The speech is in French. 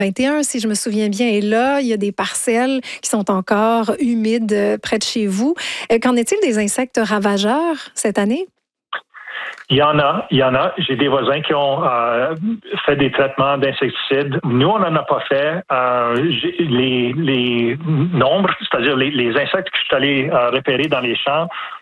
21, si je me souviens bien. Et là, il y a des parcelles qui sont encore humides près de chez vous. Qu'en est-il des insectes ravageurs cette année? Il y en a. J'ai des voisins qui ont fait des traitements d'insecticides. Nous, on n'en a pas fait. Les nombres, c'est-à-dire les insectes que je suis allé repérer dans les champs,